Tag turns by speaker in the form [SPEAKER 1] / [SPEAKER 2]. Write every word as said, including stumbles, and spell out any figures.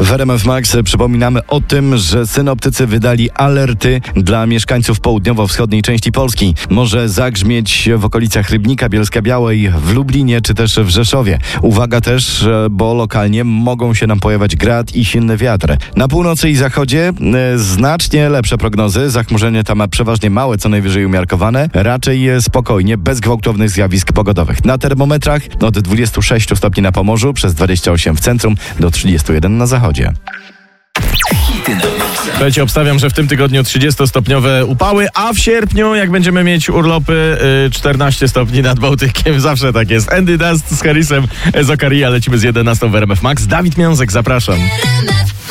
[SPEAKER 1] W R M F Max przypominamy o tym, że synoptycy wydali alerty dla mieszkańców południowo-wschodniej części Polski. Może zagrzmieć w okolicach Rybnika, Bielska-Białej, w Lublinie czy też w Rzeszowie. Uwaga też, bo lokalnie mogą się nam pojawiać grad i silny wiatr. Na północy i zachodzie e, znacznie lepsze prognozy. Zachmurzenie tam przeważnie małe, co najwyżej umiarkowane. Raczej spokojnie, bez gwałtownych zjawisk pogodowych. Na termometrach od dwudziestu sześciu stopni na Pomorzu, przez dwadzieścia osiem w centrum, do trzydziestu jeden na zachodzie.
[SPEAKER 2] Słuchajcie, obstawiam, że w tym tygodniu trzydziestostopniowe upały, a w sierpniu, jak będziemy mieć urlopy, czternaście stopni nad Bałtykiem. Zawsze tak jest. Andy Dust z Harrisem Zakaria. Lecimy z jedenastą w R M F Max. Dawid Miązek, zapraszam.